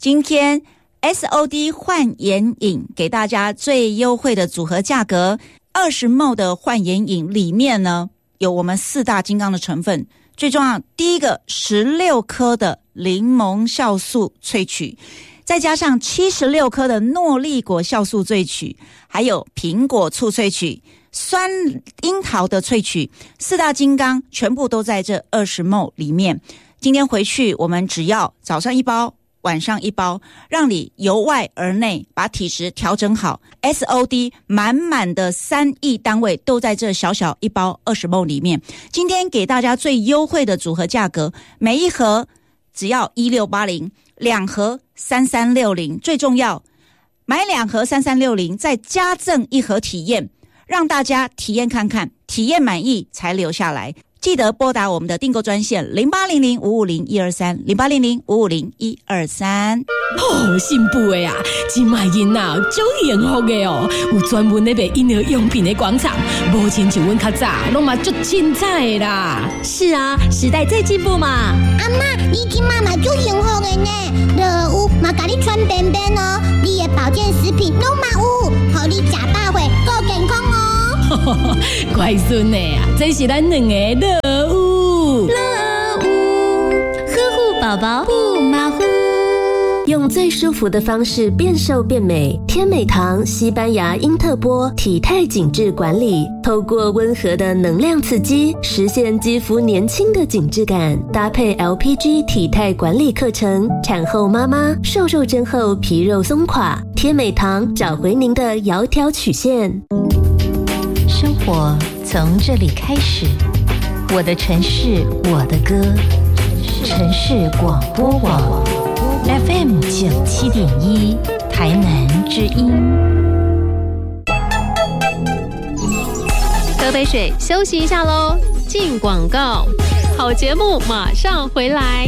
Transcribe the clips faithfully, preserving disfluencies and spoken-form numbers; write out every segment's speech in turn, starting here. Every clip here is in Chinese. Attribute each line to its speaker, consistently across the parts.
Speaker 1: 今天 S O D 焕颜饮给大家最优惠的组合价格，二十 ml 的焕颜饮里面呢有我们四大金刚的成分，最重要第一个十六颗的柠檬酵素萃取，再加上七十六颗的诺丽果酵素萃取，还有苹果醋萃取，酸樱桃的萃取，四大金刚全部都在这二十 ml 里面。今天回去我们只要早上一包晚上一包，让你由外而内把体质调整好。 S O D 满满的三亿单位都在这小小一包二十 ml 里面。今天给大家最优惠的组合价格，每一盒只要一千六百八十，两盒三千三百六十，最重要买两盒三千三百六十再加赠一盒体验，让大家体验看看，体验满意才留下来。记得拨打我们的订购专线零八零零五五零一二三 零八零零五五零一二三。
Speaker 2: 哦，新妇的啊，今卖囡仔足幸福的哦，有专门咧卖婴儿用品的广场，无亲像阮较早，拢嘛足凊彩的啦。
Speaker 3: 是啊，时代在进步嘛。
Speaker 4: 阿嬷，你今妈妈足幸福的呢，乐有嘛甲你穿便便哦，你的保健食品拢嘛有，互你吃饱会够健康哦。
Speaker 2: 乖孙的啊，这是咱两个乐舞，
Speaker 3: 乐舞呵护宝宝不马虎，
Speaker 5: 用最舒服的方式变瘦变美。天美堂西班牙因特波体态紧致管理，透过温和的能量刺激，实现肌肤年轻的紧致感。搭配 L P G 体态管理课程，产后妈妈瘦肉针后皮肉松垮，天美堂找回您的窈窕曲线。
Speaker 6: 生活从这里开始，我的城市，我的歌，城市广播网 F M 九七点一，台南之音。
Speaker 7: 喝杯水，休息一下喽，进广告，好节目马上回来。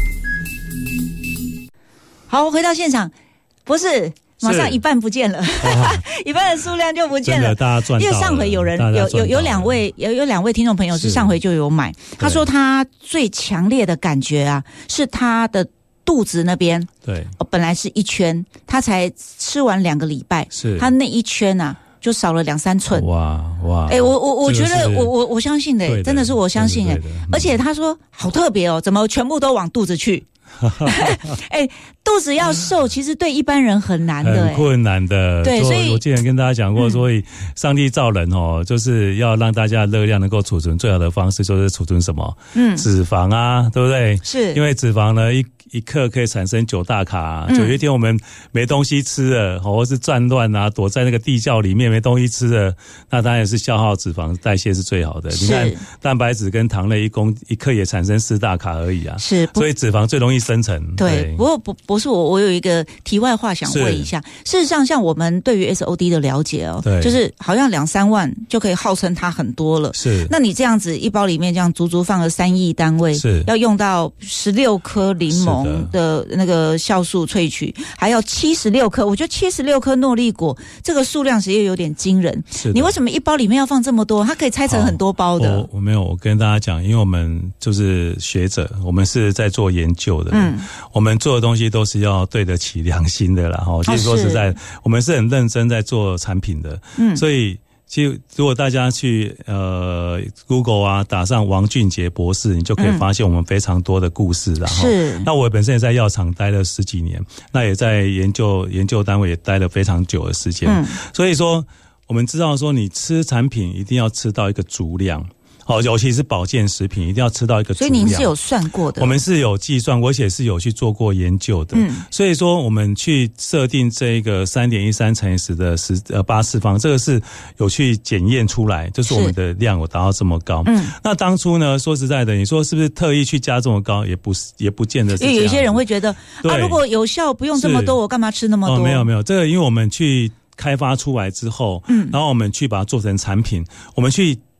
Speaker 1: 好，回到现场，不是。马上一半不见了，一半的数量就不见了。
Speaker 8: 大家赚到了，
Speaker 1: 因为上回有人有有有两位有有两位听众朋友是上回就有买，他说他最强烈的感觉啊，是他的肚子那边，
Speaker 8: 对，
Speaker 1: 本来是一圈，他才吃完两个礼拜，
Speaker 8: 是他
Speaker 1: 那一圈啊就少了两三寸。
Speaker 8: 哇哇！
Speaker 1: 哎、欸，我我我觉得我我我相信的、欸的，真的是我相信哎、欸，而且他说好特别哦，怎么全部都往肚子去？哎、欸，肚子要瘦，其实对一般人很难的、欸，
Speaker 8: 很困难的。
Speaker 1: 对，所以
Speaker 8: 我之前跟大家讲过，所以上帝造人哦，就是要让大家热量能够储存，最好的方式就是储存什么？嗯，脂肪啊，对不对？
Speaker 1: 是，
Speaker 8: 因为脂肪呢，一一克可以产生九大卡、啊。就有一天我们没东西吃了，或是战乱啊，躲在那个地窖里面没东西吃了，那当然是消耗脂肪代谢是最好的。你看，蛋白质跟糖类一公一克也产生四大卡而已啊。
Speaker 1: 是，
Speaker 8: 所以脂肪最容易生成。
Speaker 1: 对，对不过不不是我，我有一个题外话想问一下。事实上，像我们对于 S O D 的了解哦，对，就是好像两三万就可以号称它很多了。
Speaker 8: 是，
Speaker 1: 那你这样子一包里面这样足足放了三亿单位，
Speaker 8: 是
Speaker 1: 要用到十六颗柠檬的那个酵素萃取，还要七十六颗，我觉得七十六颗诺丽果这个数量其实有点惊人。
Speaker 8: 是，你
Speaker 1: 为什么一包里面要放这么多？它可以拆成很多包的。
Speaker 8: 我我没有，我跟大家讲，因为我们就是学者，我们是在做研究的。嗯。我们做的东西都是要对得起良心的啦，哈。其实说实在，我们是很认真在做产品的，嗯。所以，其实如果大家去呃 Google 啊，打上王俊杰博士，你就可以发现我们非常多的故事啦。
Speaker 1: 是。
Speaker 8: 那我本身也在药厂待了十几年，那也在研究研究单位也待了非常久的时间。嗯。所以说，我们知道说，你吃产品一定要吃到一个足量。哦，尤其是保健食品，一定要吃到一个足量。
Speaker 1: 所以您是有算过的？
Speaker 8: 我们是有计算，而且是有去做过研究的。嗯，所以说我们去设定这个三点一三乘以十的十呃八次方，这个是有去检验出来，就是我们的量有达到这么高。嗯，那当初呢，说实在的，你说是不是特意去加这么高？也不是，也不见得是这样。
Speaker 1: 因为有些人会觉得啊，如果有效不用这么多，我干嘛吃那么多？
Speaker 8: 哦，没有没有，这个因为我们去开发出来之后，嗯，然后我们去把它做成产品，我们去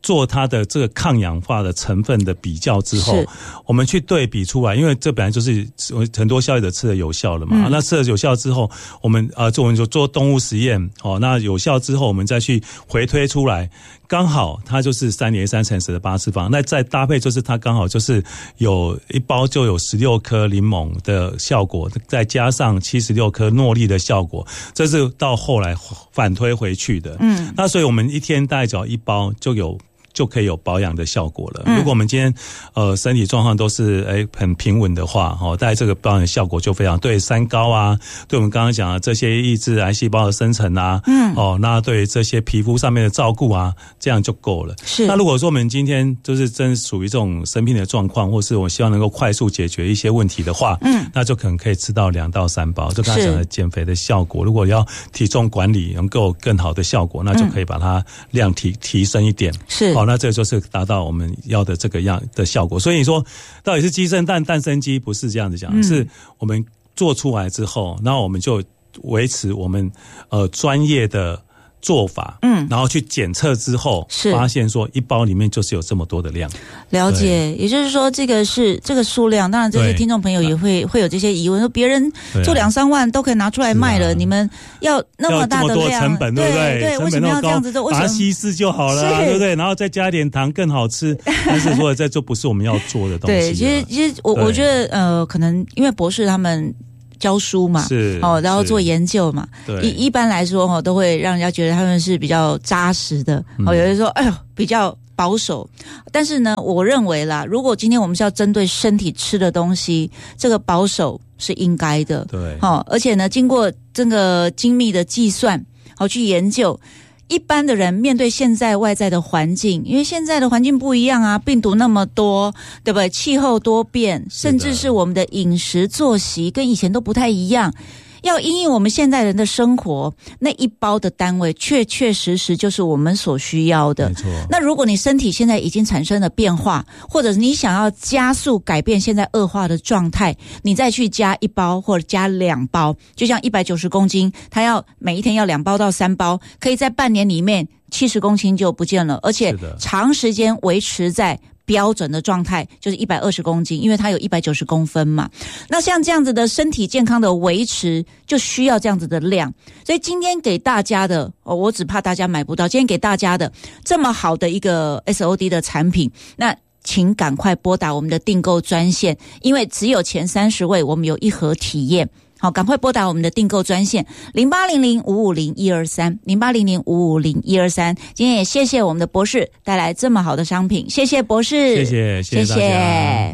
Speaker 8: 做它的这个抗氧化的成分的比较之后，我们去对比出来，因为这本来就是很多消费者吃的有效了嘛。嗯、那吃了有效之后，我们呃做我们就做动物实验哦，那有效之后，我们再去回推出来，刚好它就是三年三乘十的八次方，那再搭配就是它刚好就是有一包就有十六颗柠檬的效果，再加上七十六颗诺丽的效果，这是到后来反推回去的。嗯，那所以我们一天大概只要一包就有。就可以有保养的效果了。如果我们今天呃身体状况都是诶很平稳的话，哦，大概这个保养的效果就非常对三高啊，对我们刚刚讲的这些抑制癌细胞的生成啊，嗯，哦，那对这些皮肤上面的照顾啊，这样就够了。是。那如果说我们今天就是真属于这种生病的状况，或是我希望能够快速解决一些问题的话，嗯，那就可能可以吃到两到三包，就刚才讲的减肥的效果。如果要体重管理能够更好的效果，那就可以把它量提提升一点。是。好，那这就是达到我们要的这个样的效果。所以你说到底是鸡生蛋蛋生鸡，不是这样子讲，嗯、是我们做出来之后，然后我们就维持我们呃专业的做法，嗯，然后去检测之后，是发现说一包里面就是有这么多的量。
Speaker 1: 了解，也就是说这个是这个数量，当然这些听众朋友也会会有这些疑问，说别人做两三万都可以拿出来卖了，啊、你们要那么大的量，
Speaker 8: 要这么多成本，对不对？
Speaker 1: 对，为什么要这样子做？
Speaker 8: 把它稀释就好了，对不对？然后再加点糖更好吃，但是说这就不是我们要做的东西。对，
Speaker 1: 其实其实我我觉得呃，可能因为博士他们。教书嘛，是哦，然后做研究嘛，对，一一般来说哈，都会让人家觉得他们是比较扎实的。哦，有人说，哎呦，比较保守。但是呢，我认为啦，如果今天我们是要针对身体吃的东西，这个保守是应该的。对，哦，而且呢，经过这个精密的计算，好去研究。一般的人面对现在外在的环境，因为现在的环境不一样啊，病毒那么多，对不对？气候多变，甚至是我们的饮食作息跟以前都不太一样。要因应我们现代人的生活，那一包的单位确确实实就是我们所需要的。没错。那如果你身体现在已经产生了变化，或者你想要加速改变现在恶化的状态，你再去加一包或者加两包，就像一百九十公斤，它要每一天要两包到三包，可以在半年里面七十公斤就不见了，而且长时间维持在标准的状态，就是一百二十公斤，因为它有一百九十公分嘛。那像这样子的身体健康的维持，就需要这样子的量。所以今天给大家的，哦，我只怕大家买不到。今天给大家的这么好的一个 S O D 的产品，那请赶快拨打我们的订购专线，因为只有前三十位，我们有一盒体验。好，赶快拨打我们的订购专线零八零零五五零一二三零八零零五五零一二三。今天也谢谢我们的博士带来这么好的商品，谢谢博士，
Speaker 8: 谢谢，谢谢大家。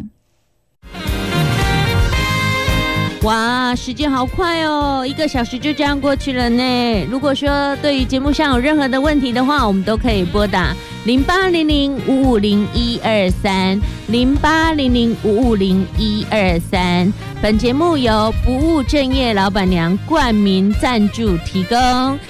Speaker 9: 哇，时间好快哦，一个小时就这样过去了呢。如果说对于节目上有任何的问题的话，我们都可以拨打零八零零五五零一二三零八零零五五零一二三。本节目由不务正业老板娘冠名赞助提供。